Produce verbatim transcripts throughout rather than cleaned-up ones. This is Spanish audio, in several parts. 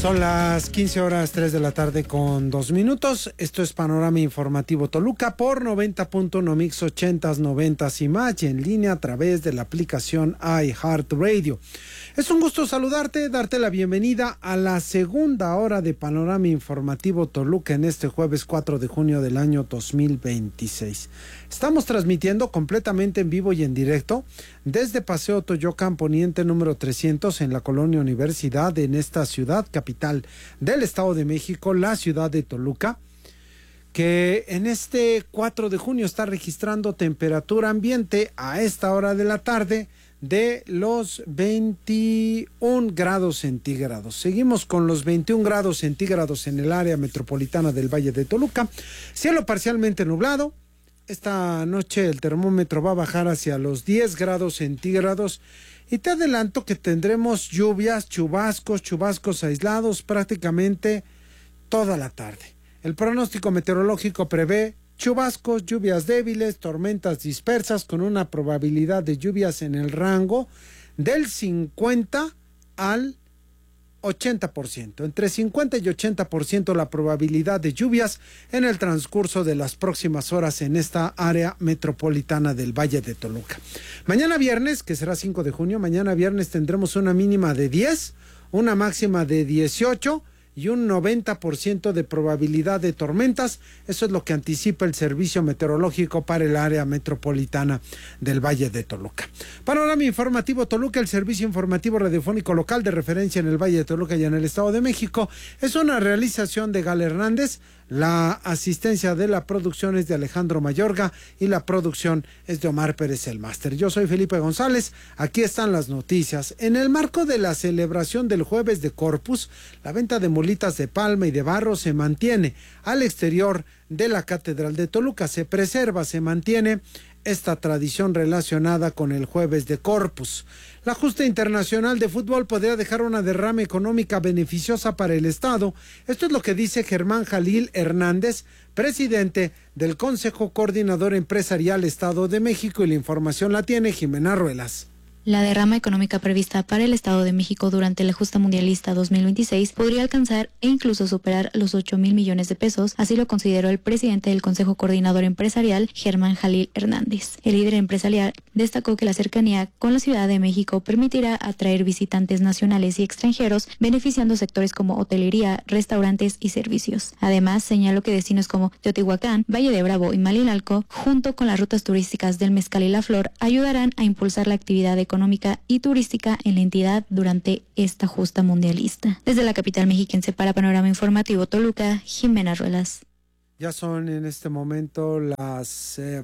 Son las quince horas, tres de la tarde con dos minutos. Esto es Panorama Informativo Toluca por noventa punto uno Mix ochentas, noventas y más, y en línea a través de la aplicación iHeartRadio. Es un gusto saludarte, darte la bienvenida a la segunda hora de Panorama Informativo Toluca en este jueves cuatro de junio del año dos mil veintiséis. Estamos transmitiendo completamente en vivo y en directo desde Paseo Toyocan Poniente número trescientos en la Colonia Universidad, en esta ciudad capital del Estado de México, la ciudad de Toluca, que en este cuatro de junio está registrando temperatura ambiente a esta hora de la tarde de los veintiún grados centígrados. Seguimos con los veintiún grados centígrados en el área metropolitana del Valle de Toluca. Cielo parcialmente nublado. Esta noche el termómetro va a bajar hacia los diez grados centígrados y te adelanto que tendremos lluvias, chubascos, chubascos aislados prácticamente toda la tarde. El pronóstico meteorológico prevé chubascos, lluvias débiles, tormentas dispersas con una probabilidad de lluvias en el rango del cincuenta al ochenta por ciento. Entre cincuenta y ochenta por ciento la probabilidad de lluvias en el transcurso de las próximas horas en esta área metropolitana del Valle de Toluca. Mañana viernes, que será cinco de junio, mañana viernes tendremos una mínima de diez, una máxima de dieciocho y un noventa por ciento de probabilidad de tormentas. Eso es lo que anticipa el Servicio Meteorológico para el área metropolitana del Valle de Toluca. Panorama Informativo Toluca, el servicio informativo radiofónico local de referencia en el Valle de Toluca y en el Estado de México, es una realización de Gal Hernández. La asistencia de la producción es de Alejandro Mayorga y la producción es de Omar Pérez el máster. Yo soy Felipe González, aquí están las noticias. En el marco de la celebración del Jueves de Corpus, la venta de molitas de palma y de barro se mantiene al exterior de la Catedral de Toluca. Se preserva, se mantiene esta tradición relacionada con el Jueves de Corpus. La justa internacional de fútbol podría dejar una derrama económica beneficiosa para el Estado. Esto es lo que dice Germán Jalil Hernández, presidente del Consejo Coordinador Empresarial Estado de México, y la información la tiene Jimena Ruelas. La derrama económica prevista para el Estado de México durante la justa mundialista dos mil veintiséis podría alcanzar e incluso superar los ocho mil millones de pesos, así lo consideró el presidente del Consejo Coordinador Empresarial, Germán Jalil Hernández. El líder empresarial destacó que la cercanía con la Ciudad de México permitirá atraer visitantes nacionales y extranjeros, beneficiando sectores como hotelería, restaurantes y servicios. Además, señaló que destinos como Teotihuacán, Valle de Bravo y Malinalco, junto con las rutas turísticas del Mezcal y la Flor, ayudarán a impulsar la actividad económica económica y turística en la entidad durante esta justa mundialista. Desde la capital mexiquense para Panorama Informativo Toluca, Jimena Ruelas. Ya son en este momento las eh,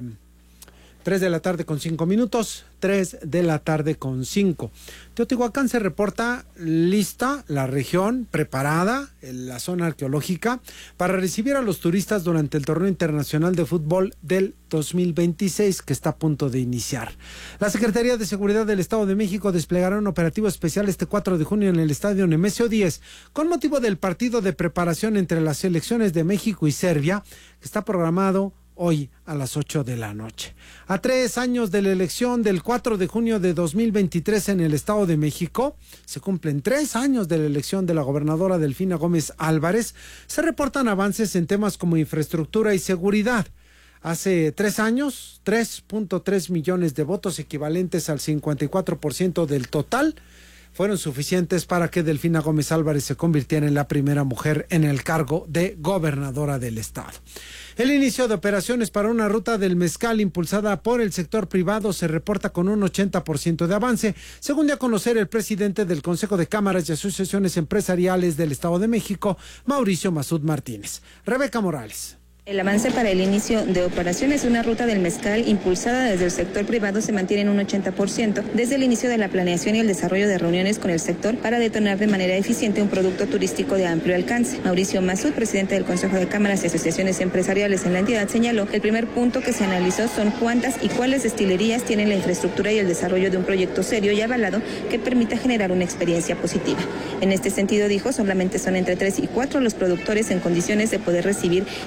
tres de la tarde con cinco minutos, tres de la tarde con cinco. Teotihuacán se reporta lista, la región preparada, en la zona arqueológica, para recibir a los turistas durante el torneo internacional de fútbol del dos mil veintiséis, que está a punto de iniciar. La Secretaría de Seguridad del Estado de México desplegará un operativo especial este cuatro de junio en el Estadio Nemesio diez, con motivo del partido de preparación entre las selecciones de México y Serbia, que está programado hoy a las ocho de la noche. A tres años de la elección del cuatro de junio de dos mil veintitrés en el Estado de México, se cumplen tres años de la elección de la gobernadora Delfina Gómez Álvarez, se reportan avances en temas como infraestructura y seguridad. Hace tres años, tres punto tres millones de votos equivalentes al cincuenta y cuatro por ciento del total fueron suficientes para que Delfina Gómez Álvarez se convirtiera en la primera mujer en el cargo de gobernadora del estado. El inicio de operaciones para una ruta del mezcal impulsada por el sector privado se reporta con un ochenta por ciento de avance, según dio a conocer el presidente del Consejo de Cámaras y Asociaciones Empresariales del Estado de México, Mauricio Masud Martínez. Rebeca Morales. El avance para el inicio de operaciones de una ruta del mezcal impulsada desde el sector privado se mantiene en un ochenta por ciento desde el inicio de la planeación y el desarrollo de reuniones con el sector para detonar de manera eficiente un producto turístico de amplio alcance. Mauricio Masud, presidente del Consejo de Cámaras y Asociaciones Empresariales en la entidad, señaló que el primer punto que se analizó son cuántas y cuáles destilerías tienen la infraestructura y el desarrollo de un proyecto serio y avalado que permita generar una experiencia positiva. En este sentido, dijo, solamente son entre tres y cuatro los productores en condiciones de poder recibir turistas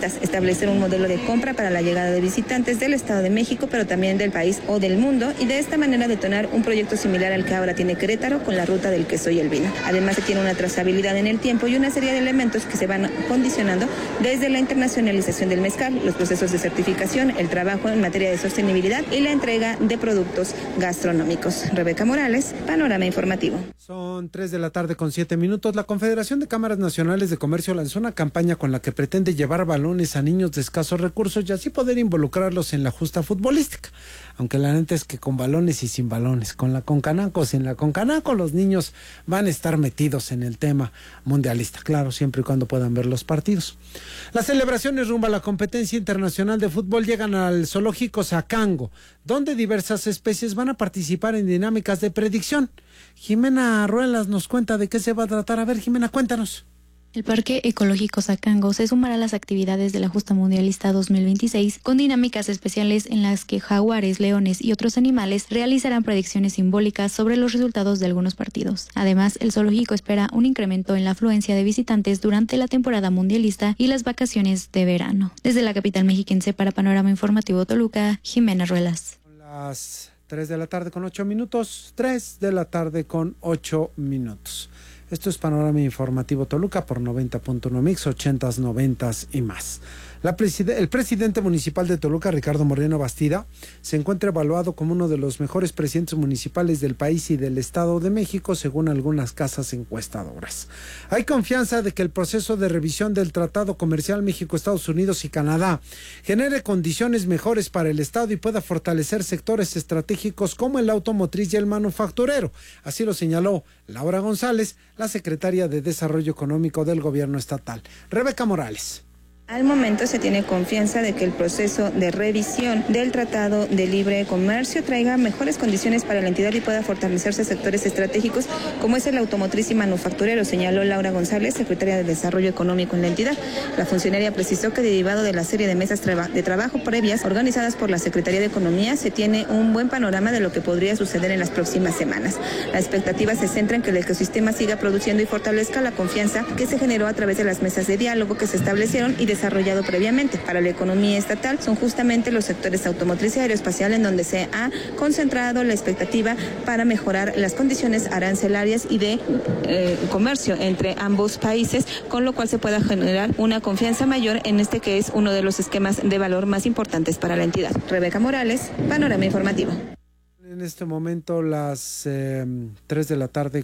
metas, establecer un modelo de compra para la llegada de visitantes del Estado de México, pero también del país o del mundo, y de esta manera detonar un proyecto similar al que ahora tiene Querétaro con la ruta del queso y el vino. Además, se tiene una trazabilidad en el tiempo y una serie de elementos que se van condicionando desde la internacionalización del mezcal, los procesos de certificación, el trabajo en materia de sostenibilidad y la entrega de productos gastronómicos. Rebeca Morales, Panorama Informativo. Son tres de la tarde con siete minutos. La Confederación de Cámaras Nacionales de Comercio lanzó una campaña con la que pretende llevar balones a niños de escasos recursos y así poder involucrarlos en la justa futbolística. Aunque la neta es que con balones y sin balones, con la Concanaco, sin la Concanaco, los niños van a estar metidos en el tema mundialista, claro, siempre y cuando puedan ver los partidos. Las celebraciones rumbo a la competencia internacional de fútbol llegan al zoológico Zacango, donde diversas especies van a participar en dinámicas de predicción. Jimena Ruelas nos cuenta de qué se va a tratar. A ver, Jimena, cuéntanos. El Parque Ecológico Zacango se sumará a las actividades de la Justa Mundialista dos mil veintiséis con dinámicas especiales en las que jaguares, leones y otros animales realizarán predicciones simbólicas sobre los resultados de algunos partidos. Además, el zoológico espera un incremento en la afluencia de visitantes durante la temporada mundialista y las vacaciones de verano. Desde la capital mexiquense para Panorama Informativo Toluca, Jimena Ruelas. Las tres de la tarde con ocho minutos, tres de la tarde con ocho minutos. Esto es Panorama Informativo Toluca por noventa punto uno Mix, ochentas, noventas y más. La preside- el presidente municipal de Toluca, Ricardo Moreno Bastida, se encuentra evaluado como uno de los mejores presidentes municipales del país y del Estado de México, según algunas casas encuestadoras. Hay confianza de que el proceso de revisión del Tratado Comercial México-Estados Unidos y Canadá genere condiciones mejores para el Estado y pueda fortalecer sectores estratégicos como el automotriz y el manufacturero. Así lo señaló Laura González, la secretaria de Desarrollo Económico del Gobierno Estatal. Rebeca Morales. Al momento se tiene confianza de que el proceso de revisión del Tratado de Libre Comercio traiga mejores condiciones para la entidad y pueda fortalecerse sectores estratégicos como es el automotriz y manufacturero, señaló Laura González, secretaria de Desarrollo Económico en la entidad. La funcionaria precisó que derivado de la serie de mesas traba- de trabajo previas organizadas por la Secretaría de Economía, se tiene un buen panorama de lo que podría suceder en las próximas semanas. La expectativa se centra en que el ecosistema siga produciendo y fortalezca la confianza que se generó a través de las mesas de diálogo que se establecieron y desarrollado previamente. Para la economía estatal son justamente los sectores automotriz y aeroespacial en donde se ha concentrado la expectativa para mejorar las condiciones arancelarias y de eh, comercio entre ambos países, con lo cual se pueda generar una confianza mayor en este que es uno de los esquemas de valor más importantes para la entidad. Rebeca Morales, Panorama Informativo. En este momento las eh, tres de la tarde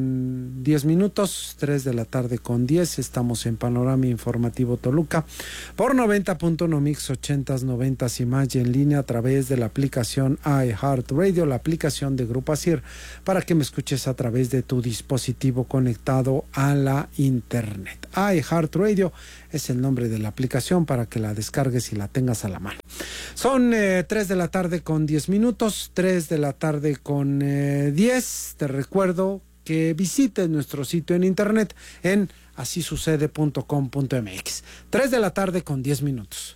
con diez minutos, tres de la tarde con diez, estamos en Panorama Informativo Toluca por noventa punto uno Mix, ochentas, noventas y más, y en línea a través de la aplicación iHeartRadio, la aplicación de Grupo Asir, para que me escuches a través de tu dispositivo conectado a la internet. iHeartRadio es el nombre de la aplicación para que la descargues y la tengas a la mano. Son eh, tres de la tarde con diez minutos, tres de la tarde con eh, diez. Te recuerdo que visites nuestro sitio en internet en así sucede punto com punto m x. tres de la tarde con diez minutos.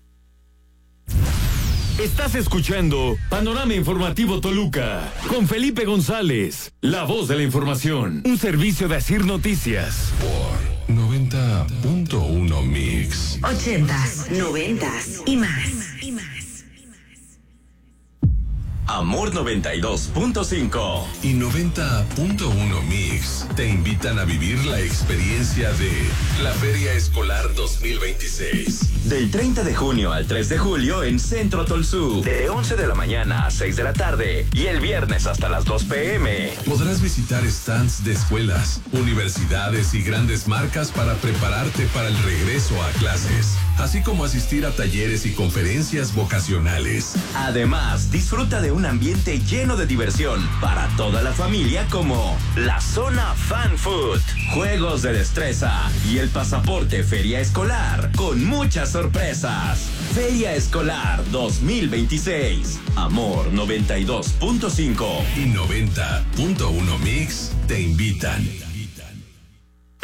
Estás escuchando Panorama Informativo Toluca con Felipe González, la voz de la información, un servicio de Asir Noticias. Por noventa punto uno Mix. Ochentas, noventas y más. Amor noventa y dos punto cinco y noventa punto uno Mix te invitan a vivir la experiencia de la Feria Escolar dos mil veintiséis. Del treinta de junio al tres de julio en Centro Tolsú, de once de la mañana a seis de la tarde y el viernes hasta las dos pe eme. Podrás visitar stands de escuelas, universidades y grandes marcas para prepararte para el regreso a clases, así como asistir a talleres y conferencias vocacionales. Además, disfruta de un ambiente lleno de diversión para toda la familia como la zona Fan Food, juegos de destreza y el pasaporte Feria Escolar con muchas sorpresas. Feria Escolar dos mil veintiséis. Amor noventa y dos punto cinco y noventa punto uno Mix te invitan.